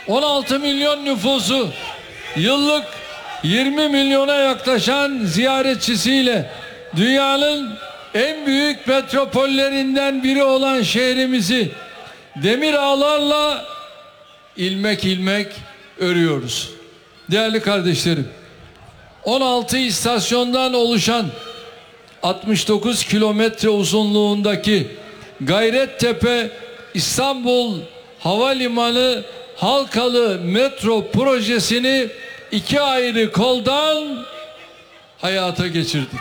16 milyon nüfusu, yıllık 20 milyona yaklaşan ziyaretçisiyle dünyanın en büyük metropollerinden biri olan şehrimizi demir ağlarla ilmek ilmek örüyoruz. Değerli kardeşlerim, 16 istasyondan oluşan 69 kilometre uzunluğundaki Gayrettepe İstanbul Havalimanı Halkalı metro projesini iki ayrı koldan hayata geçirdik.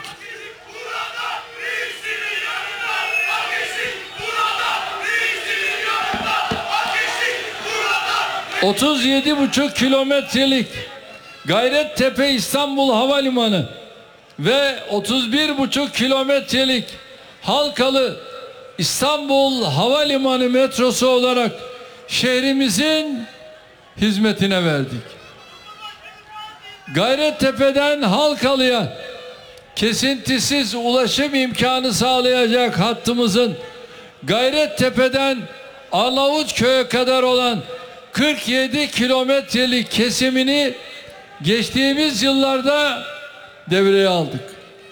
37,5 kilometrelik Gayrettepe İstanbul Havalimanı ve 31,5 kilometrelik Halkalı İstanbul Havalimanı metrosu olarak şehrimizin hizmetine verdik. Gayrettepe'den Halkalı'ya kesintisiz ulaşım imkanı sağlayacak hattımızın Gayrettepe'den Arnavutköy'e kadar olan 47 kilometrelik kesimini geçtiğimiz yıllarda devreye aldık.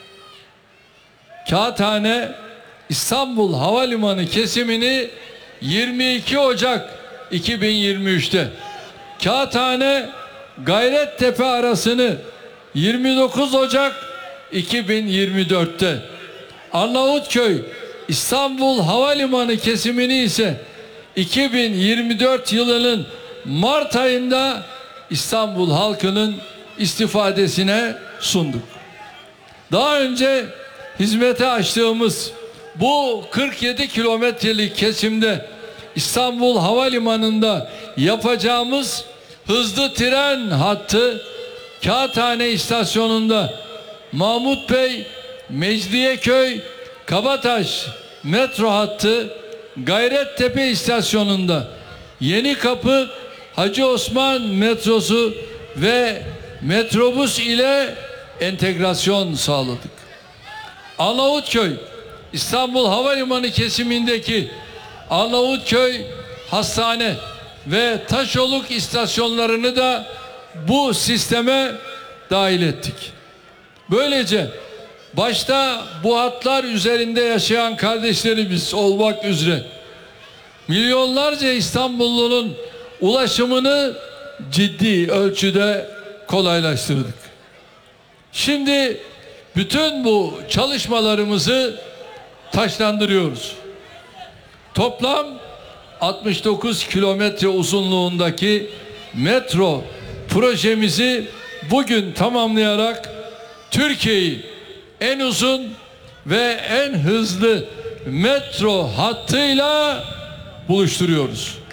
Kağıthane İstanbul Havalimanı kesimini 22 Ocak 2023'te, Kağıthane Gayrettepe arasını 29 Ocak 2024'te, Arnavutköy İstanbul Havalimanı kesimini ise 2024 yılının Mart ayında İstanbul halkının istifadesine sunduk. Daha önce hizmete açtığımız bu 47 kilometrelik kesimde İstanbul Havalimanı'nda yapacağımız hızlı tren hattı Kağıthane istasyonunda Mahmut Bey, Mecidiyeköy, Kabataş metro hattı, Gayrettepe istasyonunda Yenikapı, Hacı Osman metrosu ve metrobüs ile entegrasyon sağladık. Arnavutköy İstanbul Havalimanı kesimindeki Arnavutköy Hastane ve Taşoluk istasyonlarını da bu sisteme dahil ettik. Böylece başta bu hatlar üzerinde yaşayan kardeşlerimiz olmak üzere milyonlarca İstanbullunun ulaşımını ciddi ölçüde kolaylaştırdık. Şimdi bütün bu çalışmalarımızı taşlandırıyoruz. Toplam 69 kilometre uzunluğundaki metro projemizi bugün tamamlayarak Türkiye'yi en uzun ve en hızlı metro hattıyla buluşturuyoruz.